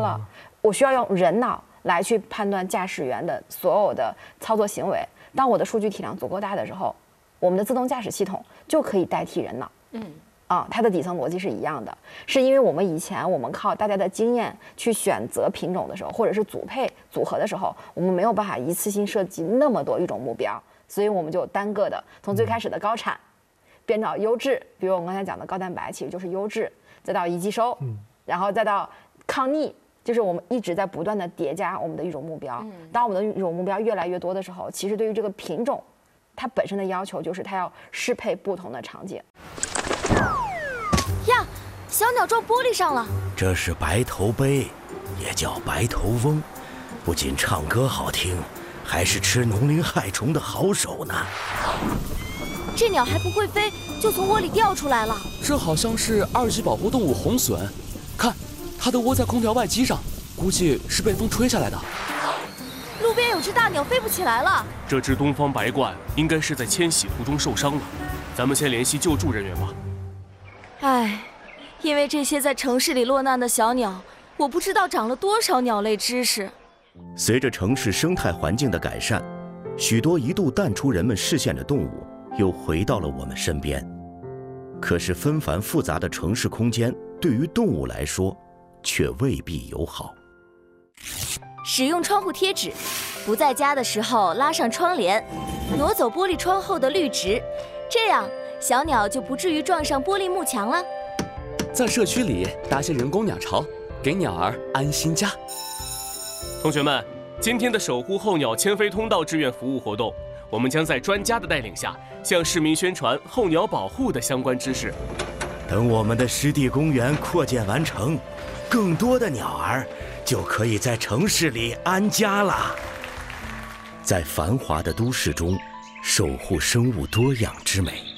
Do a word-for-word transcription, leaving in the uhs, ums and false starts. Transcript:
了，我需要用人脑来去判断驾驶员的所有的操作行为。当我的数据体量足够大的时候，我们的自动驾驶系统就可以代替人脑。嗯。啊，它的底层逻辑是一样的，是因为我们以前我们靠大家的经验去选择品种的时候，或者是组配组合的时候，我们没有办法一次性设计那么多育种目标，所以我们就单个的从最开始的高产变到优质，比如我们刚才讲的高蛋白其实就是优质，再到宜既收，然后再到抗逆，就是我们一直在不断的叠加我们的育种目标。当我们的育种目标越来越多的时候，其实对于这个品种它本身的要求就是它要适配不同的场景。 呀，小鸟撞玻璃上了。 这是白头鹎，也叫白头翁，不仅唱歌好听，还是吃农林害虫的好手呢。 这鸟还不会飞，就从窝里掉出来了。 这好像是二级保护动物红隼，看，它的窝在空调外机上，估计是被风吹下来的。 路边有只大鸟飞不起来了。 这只东方白鹳应该是在迁徙途中受伤了，咱们先联系救助人员吧。 唉，因为这些在城市里落难的小鸟，我不知道长了多少鸟类知识。 随着城市生态环境的改善，许多一度淡出人们视线的动物又回到了我们身边。可是纷繁复杂的城市空间对于动物来说却未必友好。 使用窗户贴纸，不在家的时候拉上窗帘，挪走玻璃窗后的绿植，这样小鸟就不至于撞上玻璃幕墙了。 在社区里搭些人工鸟巢，给鸟儿安心家。 同学们，今天的守护候鸟迁飞通道志愿服务活动，我们将在专家的带领下，向市民宣传候鸟保护的相关知识。 等我们的湿地公园扩建完成，更多的鸟儿就可以在城市里安家了。在繁华的都市中，守护生物多样之美。